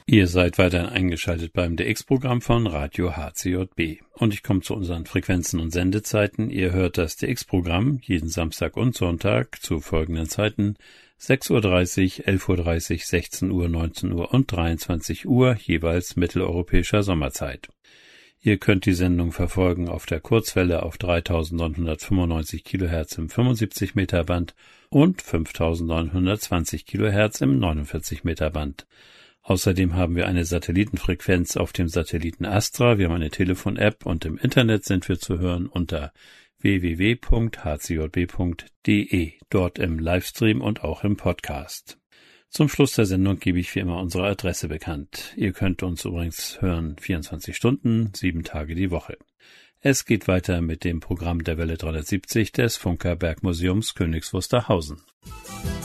Ihr seid weiterhin eingeschaltet beim DX-Programm von Radio HCJB. Und ich komme zu unseren Frequenzen und Sendezeiten. Ihr hört das DX-Programm jeden Samstag und Sonntag zu folgenden Zeiten: 6:30 Uhr, 11:30 Uhr, 16 Uhr, 19 Uhr und 23 Uhr, jeweils mitteleuropäischer Sommerzeit. Ihr könnt die Sendung verfolgen auf der Kurzwelle auf 3995 kHz im 75 Meter Band und 5920 kHz im 49 Meter Band. Außerdem haben wir eine Satellitenfrequenz auf dem Satelliten Astra, wir haben eine Telefon-App und im Internet sind wir zu hören unter www.hcjb.de, dort im Livestream und auch im Podcast. Zum Schluss der Sendung gebe ich wie immer unsere Adresse bekannt. Ihr könnt uns übrigens hören 24 Stunden, 7 Tage die Woche. Es geht weiter mit dem Programm der Welle 370 des Funker Bergmuseums Königs Wusterhausen.